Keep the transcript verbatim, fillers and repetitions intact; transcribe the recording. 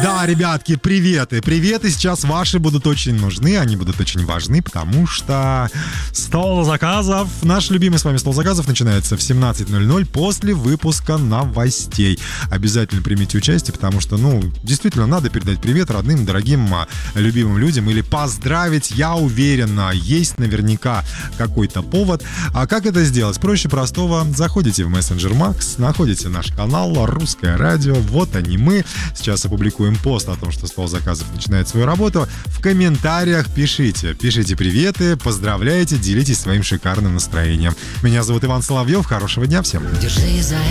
Да, ребятки, приветы. Приветы сейчас ваши будут очень нужны, они будут очень важны, потому что стол заказов, наш любимый с вами стол заказов начинается в семнадцать ноль ноль после выпуска новостей. Обязательно примите участие, потому что, ну, действительно, надо передать привет родным, дорогим, любимым людям или поздравить, я уверен, есть наверняка какой-то повод. А как это сделать? Проще простого. Заходите в мессенджер Макс, находите наш канал «Русское радио». Вот они мы. Сейчас опубликуем пост о том, что стол заказов начинает свою работу. В комментариях пишите. Пишите приветы, поздравляйте, делитесь своим шикарным настроением. Меня зовут Иван Соловьев. Хорошего дня всем. Держи за